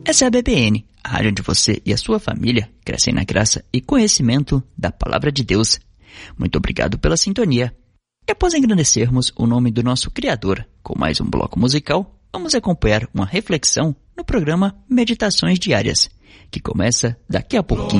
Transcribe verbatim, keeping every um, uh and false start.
Essa é a B B N, a rádio onde você e a sua família crescem na graça e conhecimento da Palavra de Deus. Muito obrigado pela sintonia. E após engrandecermos o nome do nosso Criador com mais um bloco musical, vamos acompanhar uma reflexão no programa Meditações Diárias, que começa daqui a pouquinho.